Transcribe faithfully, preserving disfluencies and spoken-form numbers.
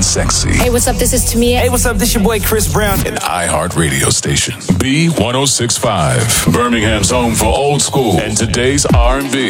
and sexy. Hey, what's up? This is Tamia. Hey, what's up? This your boy Chris Brown. An iHeart radio station. B ten sixty-five. Birmingham's home for old school and today's R and B.